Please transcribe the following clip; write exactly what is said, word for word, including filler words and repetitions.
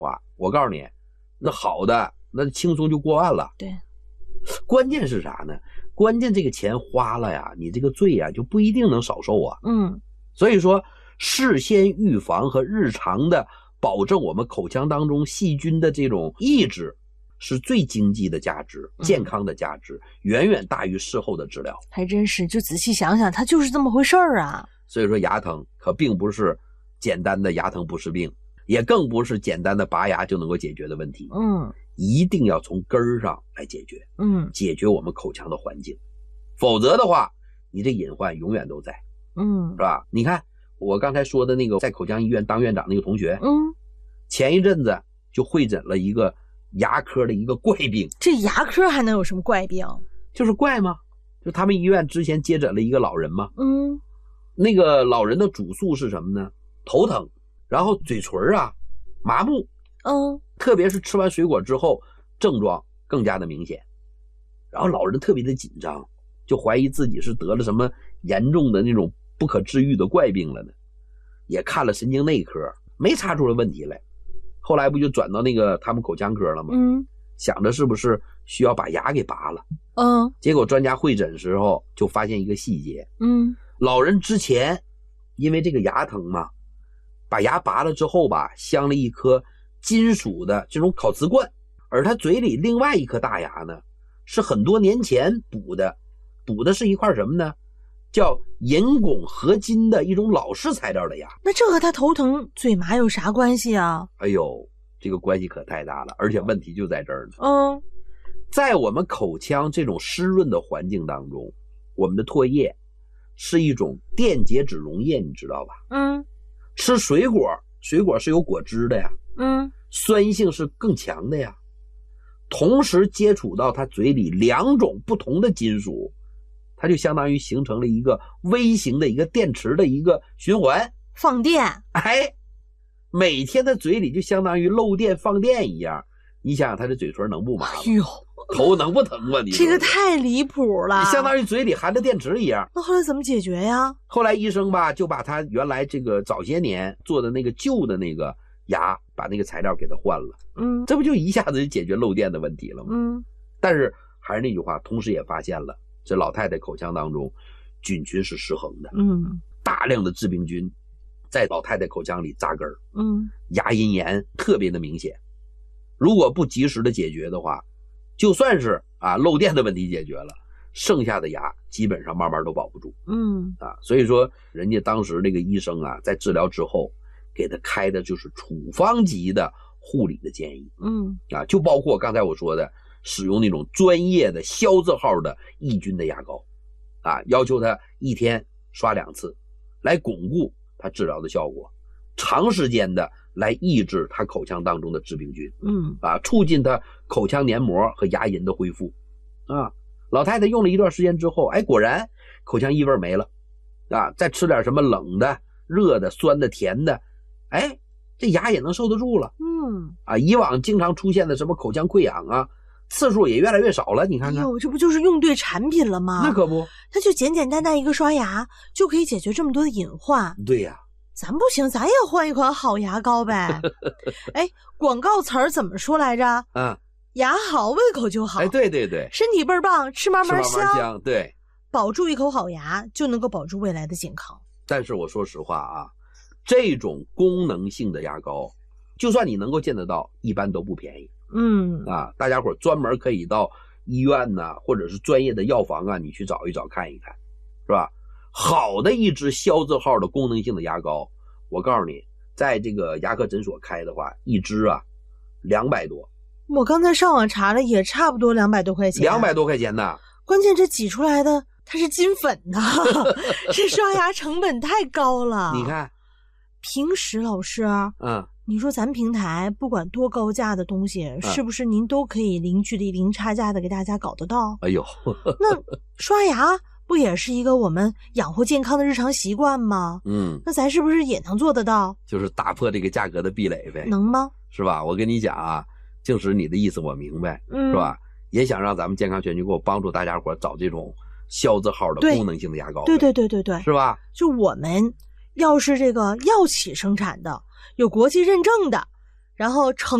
哇，我告诉你，那好的那轻松就过万了。 对， 关键是啥呢？关键这个钱花了呀，你这个罪呀就不一定能少受啊。 嗯， 所以说事先预防和日常的保证我们口腔当中细菌的这种抑制是最经济的价值，健康的价值、嗯、远远大于事后的治疗。 还真是，就仔细想想它就是这么回事儿啊。 所以说牙疼可并不是简单的牙疼不适病，也更不是简单的拔牙就能够解决的问题。 嗯， 一定要从根儿上来解决。 嗯， 解决我们口腔的环境，否则的话你这隐患永远都在。 嗯， 是吧？你看我刚才说的那个在口腔医院当院长那个同学， 嗯， 前一阵子就会诊了一个牙科的一个怪病。 这牙科还能有什么怪病？ 就是怪吗？就他们医院之前接诊了一个老人嘛。 嗯， 那个老人的主诉是什么呢？头疼，然后嘴唇啊麻木。 嗯， 特别是吃完水果之后症状更加的明显，然后老人特别的紧张，就怀疑自己是得了什么严重的那种不可治愈的怪病了呢。也看了神经内科，没查出来问题来，后来不就转到那个他们口腔科了吗？ 嗯， 想着是不是需要把牙给拔了。 嗯， 结果专家会诊时候就发现一个细节。 嗯， 老人之前因为这个牙疼嘛，把牙拔了之后吧，镶了一颗金属的这种烤瓷冠，而他嘴里另外一颗大牙呢是很多年前补的，补的是一块什么呢？叫银汞合金的一种老式材料的牙。 那这和他头疼嘴麻有啥关系啊？ 哎呦，这个关系可太大了，而且问题就在这儿呢。 嗯， 在我们口腔这种湿润的环境当中，我们的唾液是一种电解质溶液，你知道吧？ 嗯， 吃水果，水果是有果汁的呀。 嗯， 酸性是更强的呀。同时接触到它嘴里两种不同的金属，它就相当于形成了一个微型的一个电池的一个循环放电。 哎，每天的嘴里就相当于漏电放电一样。你想想他这嘴唇能不麻吗？ 哎呦， 头能不疼啊？你这个太离谱了， 相当于嘴里含着电池一样。 那后来怎么解决呀？ 后来医生吧就把他原来这个早些年做的那个旧的那个牙，把那个材料给他换了。 嗯， 这不就一下子就解决漏电的问题了吗？ 嗯， 但是还是那句话，同时也发现了这老太太口腔当中菌群是失衡的。 嗯， 大量的致病菌在老太太口腔里扎根。 嗯， 牙龈炎特别的明显。如果不及时的解决的话，就算是啊漏电的问题解决了，剩下的牙基本上慢慢都保不住。 嗯， 啊，所以说人家当时那个医生啊，在治疗之后给他开的就是处方级的护理的建议。 嗯， 啊，就包括刚才我说的使用那种专业的消字号的抑菌的牙膏，啊，要求他一天刷两次，来巩固他治疗的效果，长时间的来抑制他口腔当中的致病菌。 嗯， 啊，促进他口腔黏膜和牙龈的恢复。啊，老太太用了一段时间之后，哎，果然口腔异味没了。啊，再吃点什么冷的、热的、酸的、甜的，哎，这牙也能受得住了。 嗯， 啊，以往经常出现的什么口腔溃疡啊，次数也越来越少了。你看看， 哎呦，这不就是用对产品了吗？ 那可不， 它就简简单单一个刷牙就可以解决这么多的隐患。 对呀、啊， 咱不行，咱也换一款好牙膏呗。哎，广告词儿怎么说来着？ 嗯， 牙好，胃口就好。 哎，对对对， 身体倍儿棒，吃嘛嘛香。 吃嘛嘛香，对， 保住一口好牙，就能够保住未来的健康。 但是我说实话啊，这种功能性的牙膏，就算你能够见得到，一般都不便宜。 嗯啊，大家伙专门可以到医院呐、啊，或者是专业的药房啊，你去找一找看一看，是吧？好的一支消字号的功能性的牙膏，我告诉你，在这个牙科诊所开的话，一支啊两百多。 我刚才上网查了，也差不多两百多块钱。 两百多块钱呢？ 关键这挤出来的它是金粉呐，这刷牙成本太高了。 你看， 平时老师， 嗯， 你说咱平台不管多高价的东西， 嗯、 是不是您都可以零距离、零差价的给大家搞得到？ 哎呦， 那刷牙不也是一个我们养护健康的日常习惯吗？ 嗯， 那咱是不是也能做得到？ 就是打破这个价格的壁垒呗， 能吗？ 是吧？我跟你讲啊，静石你的意思我明白， 嗯， 是吧？也想让咱们健康全机构帮助大家伙找这种消字号的功能性的牙膏， 对对对对对， 是吧？ 就我们要是这个药企生产的，有国际认证的， 然后成